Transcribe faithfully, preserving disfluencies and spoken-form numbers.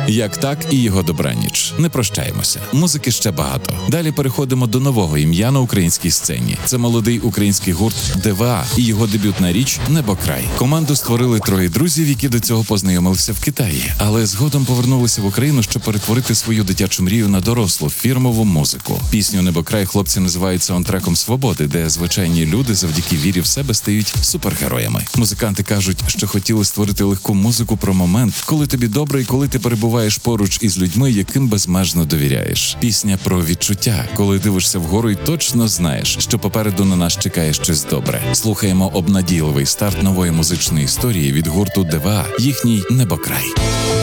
Як так і його добраніч. Не прощаємося. Музики ще багато. Далі переходимо до нового ім'я на українській сцені. Це молодий український гурт ДВА і його дебютна річ «Небокрай». Команду створили троє друзів, які до цього познайомилися в Китаї, але згодом повернулися в Україну, щоб перетворити свою дитячу мрію на дорослу фірмову музику. Пісню «Небокрай» хлопці називають саундтреком свободи, де звичайні люди завдяки вірі в себе стають супергероями. Музиканти кажуть, що хотіли створити легку музику про момент, коли тобі добре і коли ти перебуваєш поруч із людьми, яким безмежно довіряєш. Пісня про відчуття, коли дивишся вгору і точно знаєш, що попереду на нас чекає щось добре. Слухаємо обнадійливий старт нової музичної історії від гурту ДВА, їхній «Небокрай».